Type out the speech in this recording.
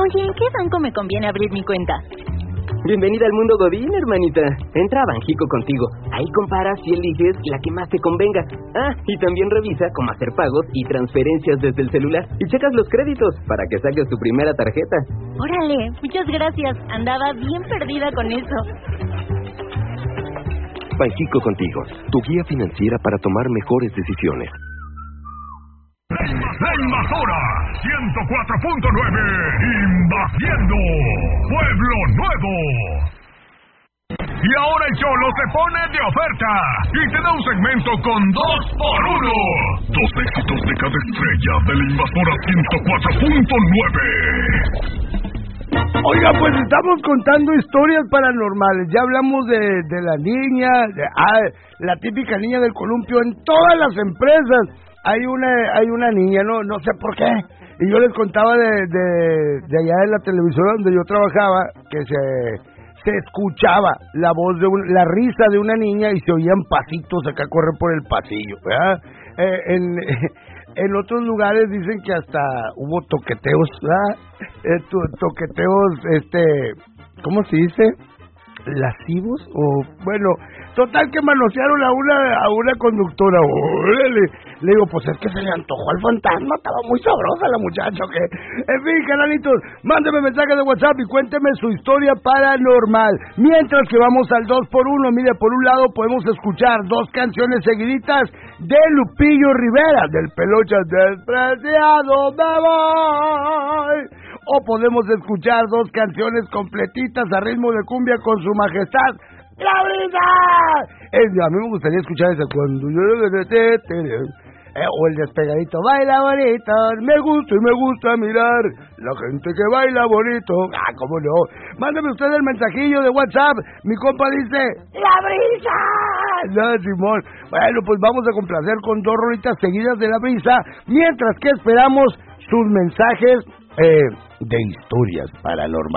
Oye, ¿en qué banco me conviene abrir mi cuenta? Bienvenida al mundo Godín, hermanita. Entra a Banjico contigo. Ahí comparas y eliges la que más te convenga. Y también revisa cómo hacer pagos y transferencias desde el celular. Y checas los créditos para que saques tu primera tarjeta. Órale, muchas gracias. Andaba bien perdida con eso. Banjico contigo, tu guía financiera para tomar mejores decisiones. La Invasora 104.9, invadiendo Pueblo Nuevo. Y ahora el Cholo se pone de oferta y te da un segmento con 2x1. 2 éxitos de cada estrella de la Invasora 104.9. Oiga, pues estamos contando historias paranormales. Ya hablamos de la niña, la típica niña del columpio. En todas las empresas hay una niña, no sé por qué. Y yo les contaba de allá de la televisora donde yo trabajaba, que se escuchaba la voz la risa de una niña y se oían pasitos acá correr por el pasillo, ¿verdad? En otros lugares dicen que hasta hubo toqueteos, ¿verdad? Toqueteos, ¿cómo se dice? ¿Lascivos? O, bueno, total que manosearon a una conductora. Le digo, pues es que se le antojó al fantasma, estaba muy sabrosa la muchacha, ¿qué? En fin, canalitos, mándeme mensaje de WhatsApp y cuénteme su historia paranormal. Mientras que vamos al 2x1, mire, por un lado podemos escuchar 2 canciones seguiditas de Lupillo Rivera, del Pelochas despreciado me voy. O podemos escuchar 2 canciones completitas a ritmo de cumbia con su majestad ¡La Brisa! A mí me gustaría escuchar ese cuando yo o el despegadito, baila bonito, me gusta mirar la gente que baila bonito. Cómo no. Mándame usted el mensajillo de WhatsApp. Mi compa dice, ¡La Brisa! No, Simón. Bueno, pues vamos a complacer con 2 rolitas seguidas de La Brisa, mientras que esperamos sus mensajes de historias paranormales.